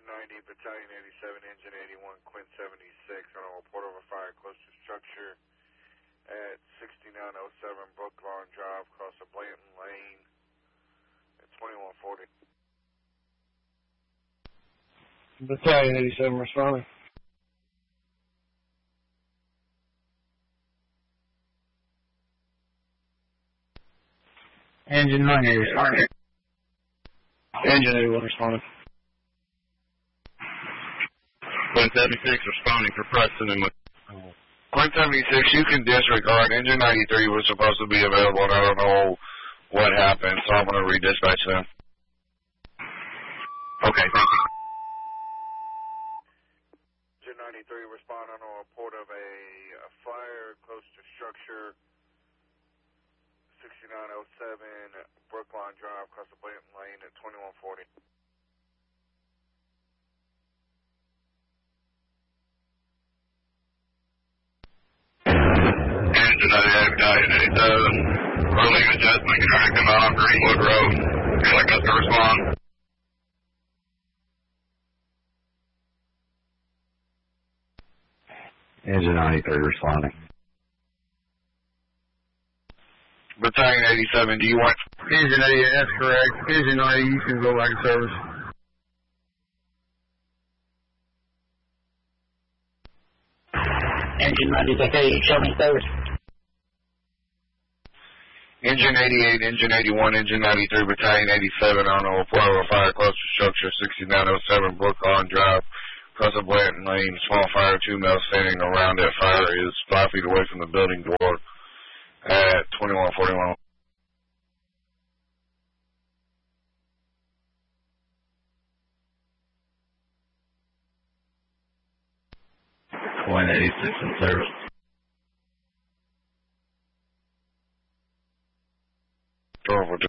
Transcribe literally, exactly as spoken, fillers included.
ninety, Battalion eighty-seven, Engine eighty-one, Quint seventy-six, on a report of a fire close to structure at sixty-nine oh seven Brooklawn Drive, across the Blanton Lane at twenty-one forty. Battalion eighty-seven responding. Engine ninety responding. Engine eighty-one responding. Quint seventy-six responding for Preston and oh. Quint seventy-six, you can disregard. Engine ninety-three was supposed to be available, and I don't know what happened, so I'm going to redispatch them. Okay, thank you. Engine ninety-three respond on a report of a, a fire close to structure sixty-nine oh seven Brookline Drive, across the Blanton Lane at twenty-one forty. Engine ninety-eight, Battalion eighty-seven. Early adjustment, you're trying to come out on Greenwood Road. Would you like us to respond? Engine ninety-three responding. Battalion eighty-seven, do you want... Engine eighty-eight, that's correct. Engine ninety, you can go back in service. Engine ninety, Battalion show me service. Engine eighty-eight, Engine eighty-one, Engine ninety-three, Battalion eighty-seven on a report of a fire close to structure sixty-nine oh seven Brooklawn Drive, across the Blanton Lane. Small fire, two males standing around that fire is five feet away from the building door at twenty-one forty-one. Quint eighty-six in service. Over